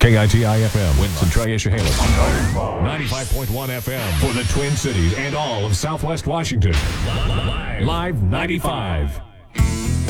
KITI-FM, Winston, Triash-Halas. 95.1 FM for the Twin Cities and all of Southwest Washington. Live 95.